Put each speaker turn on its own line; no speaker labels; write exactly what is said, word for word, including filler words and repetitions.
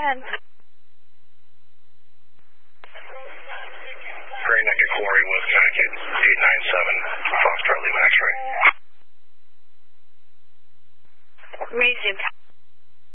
ten.
Gray Neck at Quarry, West Connecticut, eight nine seven, Foxtrot Lima X-ray.
Resume.